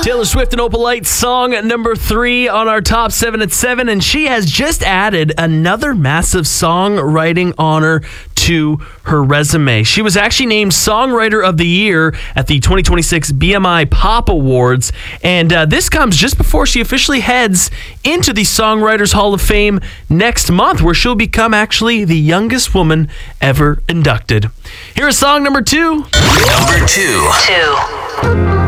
Taylor Swift and Opalite, song number 3 on our top 7 at 7, and she has just added another massive songwriting honor to her resume. She was actually named Songwriter of the Year at the 2026 BMI Pop Awards, and this comes just before she officially heads into the Songwriters Hall of Fame next month, where she'll become actually the youngest woman ever inducted. Here's song number 2. Number 2.